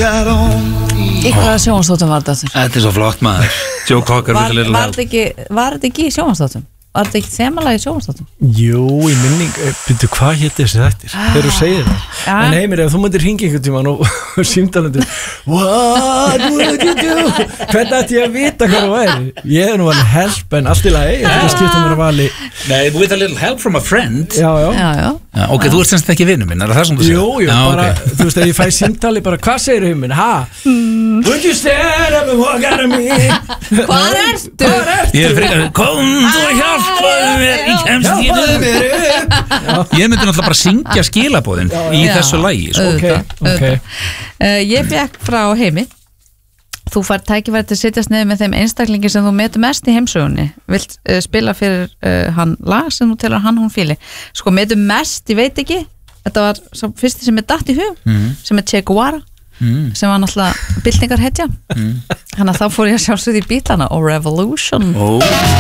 Í hvaða sjónvarpsþáttum var þetta? Þetta svo flott maður Joe Cocker Var þetta ekki í sjónvarpsþáttum? Var þetta ekki þemalega í sjónvarpsþáttum? Jú, í minning, byrju, hvað hétti þessi þættir? Þegar þú segir það. En Heimir, ef þú myndir hringja einhvern tímann og símtalendur, what would you do? Hvernig ætti ég að vita hvað það væri? Ég hef nú valið help, en allt í lagi, ég skipta mér að vali. Nei, with a little help from a friend. Já. Ok, þú ert semst ekki vinur minn, er það sem þú segir? Jú, bara, þú veist, ef ég fæ símtali, bara, hvað segir Heimir? Would you stand up and walk out of me? Hvar ertu? Ég frekar, komdu og hjálpaðu mér Ég kemst ekki Ég myndi náttúrulega bara syngja skilaboðin í þessu lagi okay. Ég fekk frá Heimi. Þú fær tækifæri til að sitjast niður með þeim einstaklingi sem þú metur mest í heimsögunni. Vilt spila fyrir hann lag sem þú telur hann hún fíli. Sko metur mest, ég veit ekki. Þetta var sá fyrsti sem datt í hug sem Che Guevara sem var náttúrulega byltingarhetja þannig að þá fór ég að sjálfsögðu í Beatlana og Revolution